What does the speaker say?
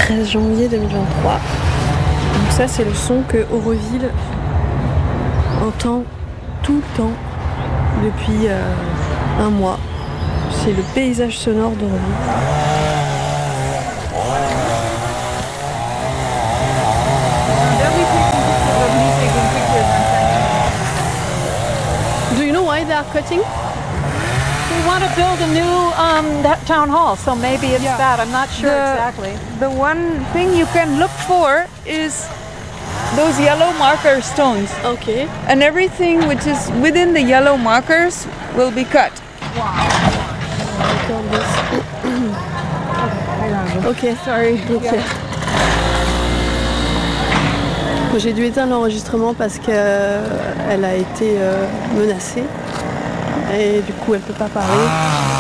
13 janvier 2023. Donc ça c'est le son que Auroville entend tout le temps depuis un mois. C'est le paysage sonore d'Auroville. Do you know why they are cutting? We want to build a new town hall, so maybe it's that. I'm not sure exactly. The one thing you can look for is those yellow marker stones. Okay. And everything which is within the yellow markers will be cut. Ok, sorry. Okay. J'ai dû éteindre l'enregistrement parce qu'elle a été menacée et du coup elle peut pas parler.